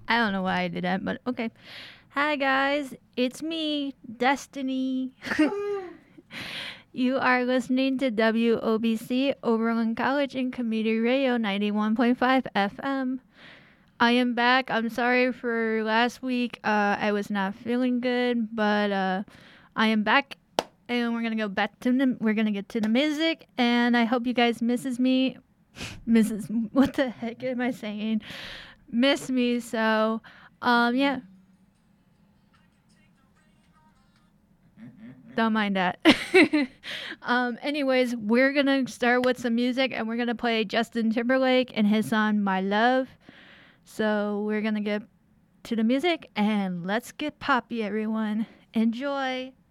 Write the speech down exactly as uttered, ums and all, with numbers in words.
I don't know why I did that, but okay. Hi guys, it's me, Destiny. You are listening to W O B C, Oberlin College and Community Radio ninety-one point five F M. I am back. I'm sorry for last week. Uh, I was not feeling good, but uh, I am back, and we're gonna go back to the. We're gonna get to the music, and I hope you guys misses me, misses. What the heck am I saying? Miss me. So, um, yeah. Don't mind that. um, anyways, we're gonna start with some music, and we're gonna play Justin Timberlake and his song "My Love." So we're gonna get to the music, and let's get poppy, everyone. Enjoy.